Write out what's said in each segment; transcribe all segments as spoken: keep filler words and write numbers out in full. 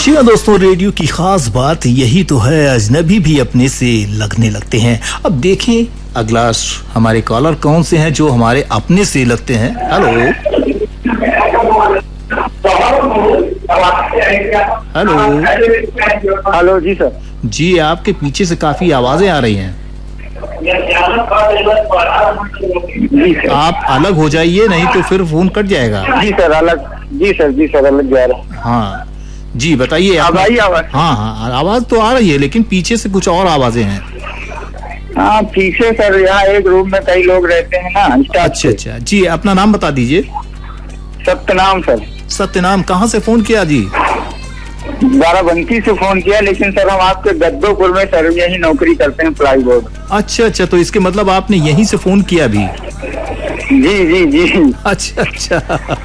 जी हाँ दोस्तों, रेडियो की खास बात यही तो है, अजनबी भी अपने से लगने लगते हैं। अब देखें अगला हमारे कॉलर कौन से हैं जो हमारे अपने से लगते हैं। हेलो हेलो हेलो जी सर। जी, आपके पीछे से काफी आवाजें आ रही हैं, आप अलग हो जाइए नहीं तो फिर फोन कट जाएगा। जी सर अलग जी सर जी सर अलग जा रहा है। हाँ जी बताइए। अब आई आवाज? हाँ हाँ आवाज तो आ रही है, लेकिन पीछे से कुछ और आवाजें हैं। हाँ पीछे सर, यहाँ एक रूम में कई लोग रहते हैं ना। अच्छा अच्छा जी, अपना नाम बता दीजिए। सत्यनाम सर। सत्यनाम, कहाँ से फोन किया जी? बाराबंकी से फोन किया, लेकिन सर हम आपके गद्दोपुर में सर यही नौकरी करते हैं, प्लाई बोर्ड। अच्छा अच्छा, तो इसके मतलब आपने यहीं से फोन किया भी? जी जी जी। अच्छा अच्छा।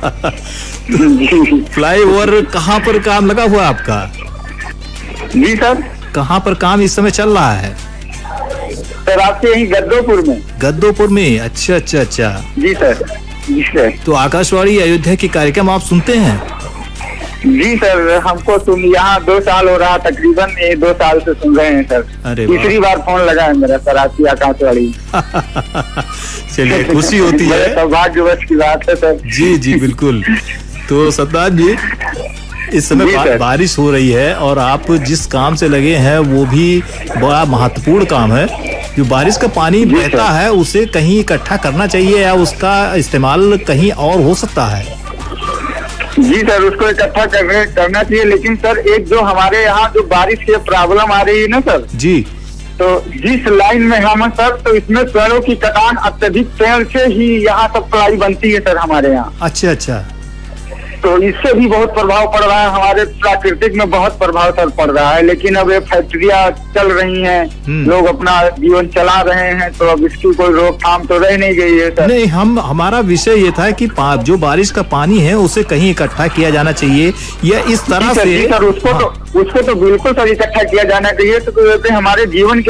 फ्लाई ओवर कहाँ पर काम लगा हुआ आपका? जी सर। कहाँ पर काम इस समय चल रहा है? सर आपके यही गद्दोपुर में। गद्दोपुर में, अच्छा अच्छा अच्छा। जी सर जी सर। तो आकाशवाणी अयोध्या के कार्यक्रम आप सुनते हैं? जी सर, हमको सुन यहाँ दो साल हो रहा, तकरीबन ये दो साल से सुन रहे हैं सर। अरे तीसरी बार फोन लगा है मेरा सर आपकी आकाशवाणी। चलिए खुशी होती है, सौभाग्यवश की बात है सर। जी जी बिल्कुल। तो सत्ताज जी, इस समय बा, बारिश हो रही है और आप जिस काम से लगे हैं वो भी बड़ा महत्वपूर्ण काम है। जो बारिश का पानी बहता है उसे कहीं इकट्ठा करना चाहिए या उसका इस्तेमाल कहीं और हो सकता है? जी सर, उसको इकट्ठा करने करना चाहिए, लेकिन सर एक जो हमारे यहाँ जो बारिश की प्रॉब्लम आ रही है ना सर जी, तो जिस लाइन में हम सर, तो इसमें पेड़ों की कटान अत्यधिक, पेड़ से ही यहाँ सब प्लाई बनती है सर हमारे यहाँ। अच्छा अच्छा। तो इससे भी बहुत प्रभाव पड़ रहा है, हमारे प्राकृतिक में बहुत प्रभाव सर पड़ रहा है। लेकिन अब ये फैक्ट्रियाँ चल रही हैं, लोग अपना जीवन चला रहे हैं, तो अब इसकी कोई रोकथाम तो रह नहीं गई है सर। नहीं, हम हमारा विषय ये था कि जो बारिश का पानी है उसे कहीं इकट्ठा किया जाना चाहिए या इस तरह से। सर उसको हाँ। तो उसको तो बिल्कुल सर इकट्ठा किया जाना चाहिए, तो हमारे जीवन के